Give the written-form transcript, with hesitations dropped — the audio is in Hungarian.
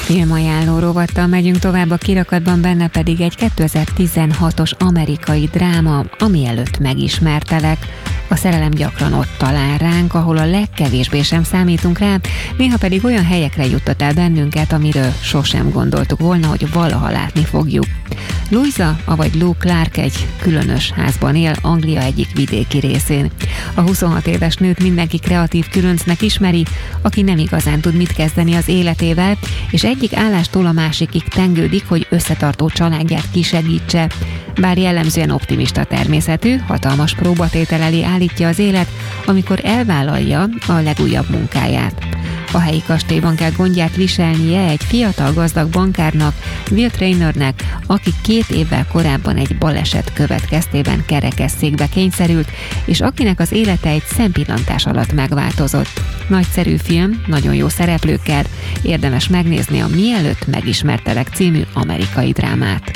Filmajánló rovattal megyünk tovább, a kirakatban benne pedig egy 2016-os amerikai dráma, Ami előtt megismertelek. A szerelem gyakran ott talál ránk, ahol a legkevésbé sem számítunk rá, néha pedig olyan helyekre juttat el bennünket, amiről sosem gondoltuk volna, hogy valaha látni fogjuk. Louisa, avagy Lou Clark egy különös házban él, Anglia egyik vidéki részén. A 26 éves nőt mindenki kreatív különcnek ismeri, aki nem igazán tud mit kezdeni az életével, és egyik állástól a másikig tengődik, hogy összetartó családját kisegítse. Bár jellemzően optimista természetű, hatalmas próbatétel elé állítja az élet, amikor elvállalja a legújabb munkáját. A helyi kastélyban kell gondját viselnie egy fiatal gazdag bankárnak, Will Trainernek, aki 2 évvel korábban egy baleset következtében kerekesszékbe kényszerült, és akinek az élete egy szempillantás alatt megváltozott. Nagyszerű film, nagyon jó szereplőkkel, érdemes megnézni a Mielőtt megismertelek című amerikai drámát.